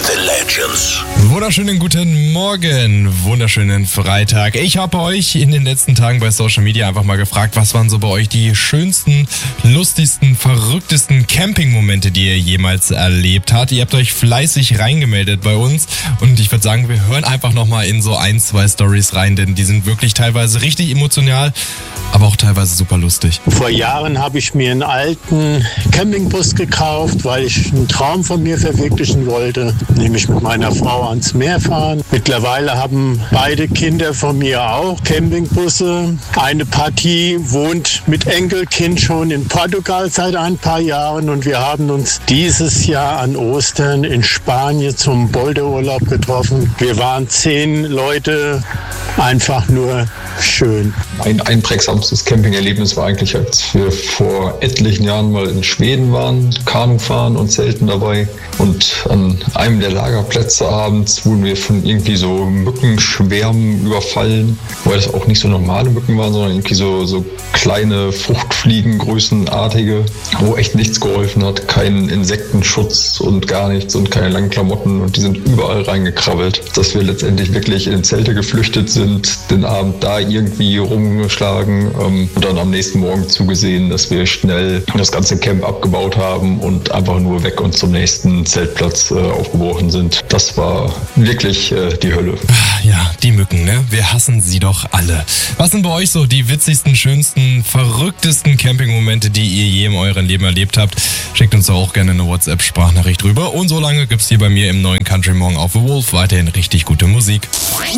The Legends. Wunderschönen guten Morgen, wunderschönen Freitag. Ich habe euch in den letzten Tagen bei Social Media einfach mal gefragt, was waren so bei euch die schönsten, lustigsten, verrücktesten Campingmomente, die ihr jemals erlebt habt. Ihr habt euch fleißig reingemeldet bei uns und ich würde sagen, wir hören einfach nochmal in so 1-2 Stories rein, denn die sind wirklich teilweise richtig emotional, aber auch teilweise super lustig. Vor Jahren habe ich mir einen alten Campingbus gekauft, weil ich einen Traum von mir verwirklichen wollte, nämlich mit meiner Frau ans Meer fahren. Mittlerweile haben beide Kinder von mir auch Campingbusse. Eine Partie wohnt mit Enkelkind schon in Portugal seit ein paar Jahren und wir haben uns dieses Jahr an Ostern in Spanien zum Boulderurlaub getroffen. Wir waren 10 Leute, einfach nur schön. Mein einprägsamstes Campingerlebnis war eigentlich, als wir vor etlichen Jahren mal in Schweden waren, Kanufahren und Zelten dabei. Und an einem der Lagerplätze abends wurden wir von irgendwie so Mückenschwärmen überfallen, weil das auch nicht so normale Mücken waren, sondern irgendwie so kleine Fruchtfliegengrößenartige, wo echt nichts geholfen hat. Kein Insektenschutz und gar nichts und keine langen Klamotten und die sind überall reingekrabbelt, dass wir letztendlich wirklich in Zelte geflüchtet sind, den Abend da irgendwie rumgeschlagen und dann am nächsten Morgen zugesehen, dass wir schnell das ganze Camp abgebaut haben und einfach nur weg und zum nächsten Zeltplatz aufgebrochen sind. Das war wirklich die Hölle. Ja, die Mücken, ne? Wir hassen sie doch alle. Was sind bei euch so die witzigsten, schönsten, verrücktesten Campingmomente, die ihr je in eurem Leben erlebt habt? Schickt uns doch auch gerne eine WhatsApp-Sprachnachricht rüber. Und so lange gibt's hier bei mir im neuen Country Morgen auf The Wolf weiterhin richtig gute Musik.